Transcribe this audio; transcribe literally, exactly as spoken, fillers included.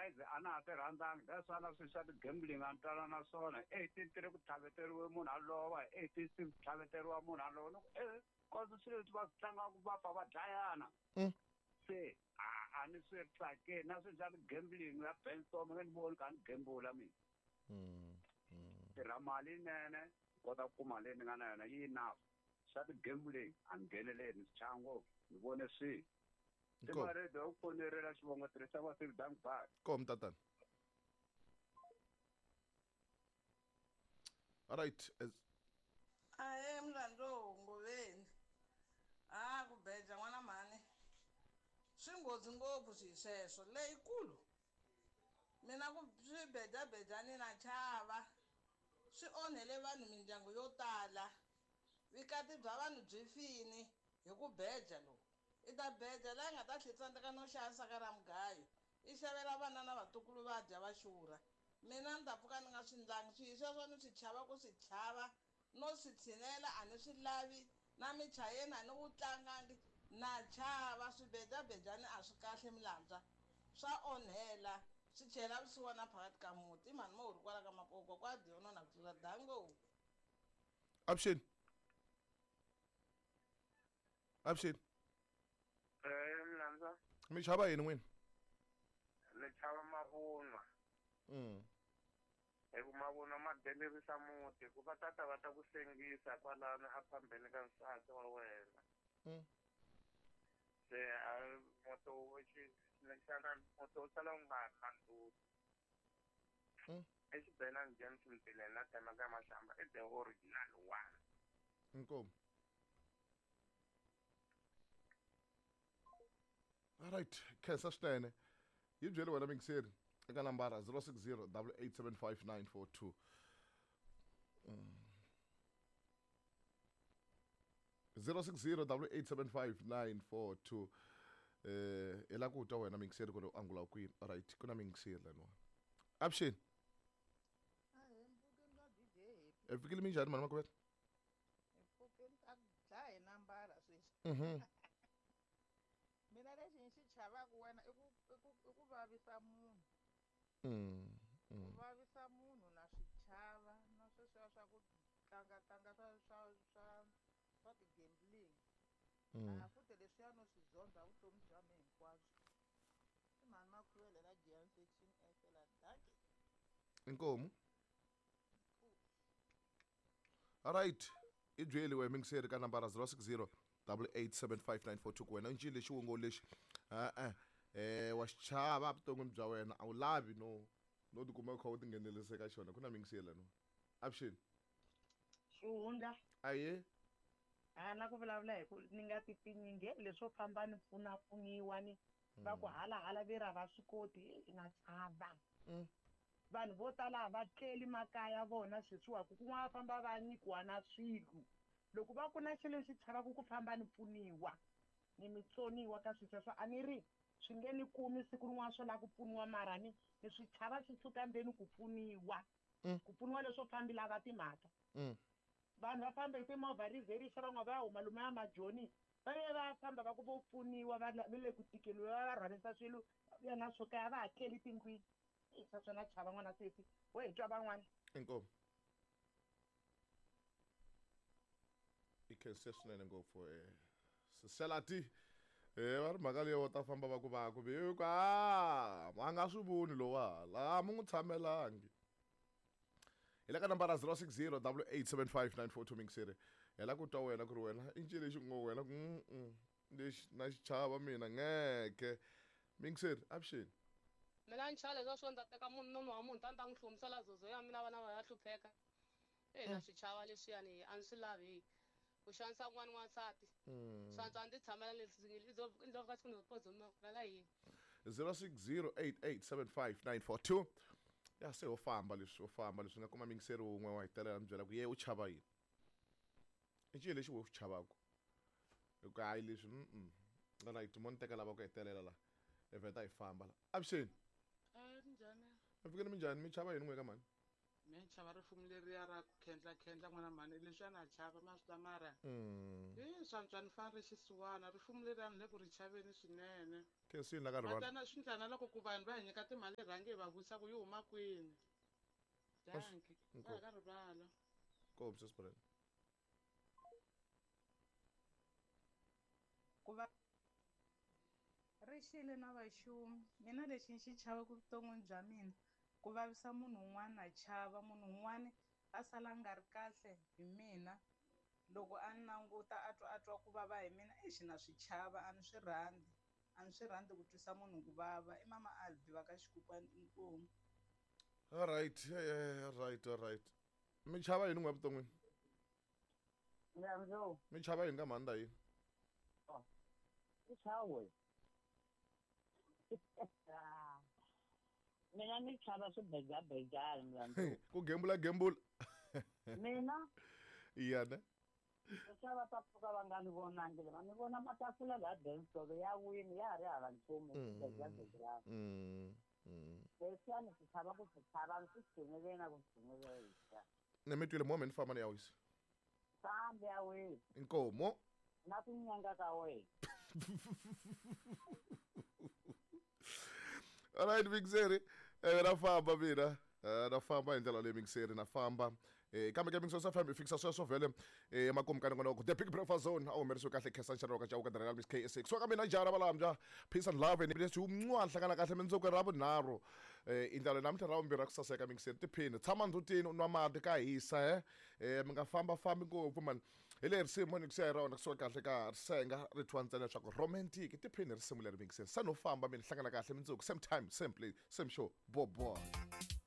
prize ana te randang da sala se sa gambling antara na sona eighteen tere ku thaveteriwe munhu alova eighteen six thaveteriwa munhu alova no eh kozo sile va tlanga ku va va dlayana se a ani se tsake na se sa gambling ya penso mwen bol kan gamble ami mm tera mali nene kota ku mali ngana na yina sa gambling angelele ni chango ngibone si Temare do ponerela xivongo tirhisa va swi dang ba. Kom tatan. All right. Aye mlando ngoveni. Ah ku beja n'wana mani. Swi nghozi ngopfu sweswo leyikulu. Mina ku swi beja beja ni na chava. Swi onhele vanhu mindyangu yo tala. Vikati bya vanhu byi fini hi ku beja lo. Ita beja la nga ta tlhitsandeka no xanisa ka ra mugayo I xavela vana na vatukulu va dya va xurha mina ni ta pfuka ni nga swi ndlangi swi sweswo ni swi chava ku swi chava no swi tshinela a ni swi lavi na michayeni a ni wu tlangangi na chava swibejabejani a swi kahle milantswa swa onhela swi chela vusiwana phakathi ka muti I mhani mo uri kwala ka mapoko kwa diyono na ku tlula dango Abshin Abshin Eh mlanza mi chava yini n'wini le chava mavunwa mm e mavunwa ma delerisa muti ku va tata va ta ku sengisa kwalano a phambeni ka nsati wa wena mm se a moto wo xi lexana moto sala nga khandu mm exibelani James Mpile na tema ka mashamba I the original one inkomo All right, khensa swinene. Yi byeli wena mingiseri eka nambara zero six zero eight eight seven five nine four two. Mm. zero six zero eight eight seven five nine four two. Eh ela ku twa wena mingiseri ku angula kwini. All right, kuna mingiseri lana. Abshin. Ah, embuken la D J. Efikile minjani mama kwethu? Embuken ta dlaya nambara sweswi. Mhm. Mina lexi ni xi chavaka wena I ku I ku vavisa munhu Mm. ku vavisa munhu na swi chava na sweswiya swa ku tlanga tlanga swa swa swa swa ti-gambling a futhi leswiya no swi zonda vutomi bya mina hinkwabyo I mhani Makhuvele la Giyan section F la dake Inkomo. All right. I byeli wena mingiseri ka nambara zero six zero eight eight seven five nine four two ku wena ncile xiwongo lexi a a eh wa xichava vuton'wini bya wena a wu lavi no no tikuma u kha u tinghenelise ka xona ku na mingisela no Abshin Xihundla aye a na ku vulavula hi ku ni nga ti tinyinge leswo famba ni pfuna pfuniwa ni va ku hala hala vera va swi koti na chava vanhu vo tala va tleli makaya vona sweswiwa ku kun'wana va famba va nyikiwa na swilo loko va ku na xilo xi chava ku ku famba ni pfuniwa ni mitsoniwa ka swilo sweswo a ni ri swi nge ni kumi siku rin'wana swo lava ku pfuniwa mara ni ni swi chava swi suka ndzeni ku pfuniwa ku pfuniwa leswo fambi lava timhaka vanhu va famba hi timovha riverisha van'wana va huma lomu ya majoni va ve va famba va ku vo pfuniwa va le ku tikeliwe va va rhwarisa swilo ya na swo kaya va hakeli tindlwini i swa swona chava n'wana sesi wo hi twa van'wana inkomo ikhense swinene ngopfu eh siselati eh va ri mhaka leyo ta famba va ku va ku ve ka ma nga swi voni lowa la mu n'wi tshamelangi ila ka nambara zero six zero eight eight seven five nine four two mingiseri hela ku twa wena ku ri wena I ncile lexi ngo wena ku lexi na xichava mina ngeke mingiseri Abshin mina ni chale leswo ndza teka munhu nono wa munhu tani ta n'wi hlomisela zozo ya mina vana va ya hlupheka eh na swichava leswiyani a ni swi lavi ku xanisa n'wana n'wansati swantswa ndzi tshamela leswi ndlo ka siku ni pozo mala yini zero six zero eight eight seven five nine four two ya se u famba leswi u famba leswi nga kuma mingiseri wun'we wa hitelela ni byela ku ye u chava yini I ncile lexi we u chavaka hi ku hayi leswi mm right mo ni teka lava ku hetelela la evheta hi famba la Abshin eh njhani mi fikile minjhani mi chava yini n'we ka mani me chava rifumo leriya ra khendla-khendla n'wana mhani leswi a na chava ma swi ta mara hi swantswa ni fana ri xisiwana rifumo leriya ni le ku ri chaveni swinene kensini na ka rivala swi ndla na loko ku vanhu va hi nyika timali rhangi hi va vutisa ku yi huma kwini danki va ya ka rivala ko mrs Brand ku va rixile na vaxumi mina lexi ni xi chavaku vuton'wini bya mina ku vavisa munhu un'wana na chava munhu un'wana a sala a nga ri kahle hi mina loko a ni languta a twa a twa ku vava hi mina exi na swi chava a ni swi rhandzi a ni swi rhandzi ku twisa munhu ku vava i mama Albi va ka Xikupani inkomu all right yeah, all right all right mi chava yini n'we vuton'wini Ngamzo mi chava yini ka mhani da yini Chawe. Mina ni chava swibejabejana mlandu. ku gembula gembula Mina iya ne chava tapuka vangani vonangi le mani vona matafula la dance so ya win ya ri hala nchumu swibejabejana. mm mm Bese ni chava ku chava ntsitsinele na ku tsinele. ne mi twile moment fama ya wisi Sambe awe inkomo na kunyanga ka we. all right mixeri eh na famba mina na famba indlela le mixeri na famba eh kambe ke mixo sa family fixa so so vele eh makomo kana ngona the big breakfast zone awu meriso kahle khesa ncharo ka jawuka dara miss K S X so ka mina jara balamja peace and love and ibese umncwa hlakana kahle menzoko rabo naro eh indlela namtha rawo mbira kusaseka mixeri tiphine tshama ndutini unwamati ka hisa eh eh minga famba famba ngopfu man hele risimo ni kusiya rona kusuka kahle ka risenga ri thwantsana leswaku romantic tiphine risimu leri mixeri sa no famba mina hlangana kahle menzoko same time same place same show bo bo